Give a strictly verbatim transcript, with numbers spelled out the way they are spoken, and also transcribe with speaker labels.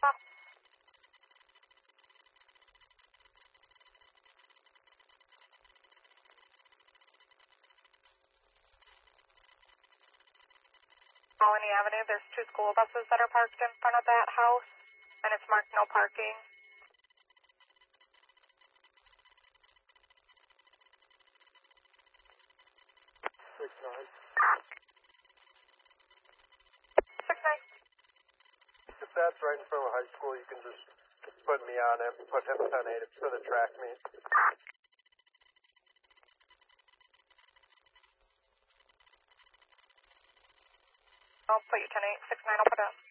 Speaker 1: Lima. Colony Avenue, there's two school buses that are parked in front of that house, and it's marked no parking.
Speaker 2: Six nine.
Speaker 1: Six nine.
Speaker 2: If that's right in front of high school, you can just put me on it, put him ten eight for the track meet.
Speaker 1: I'll put you ten eight, six nine, I'll put it.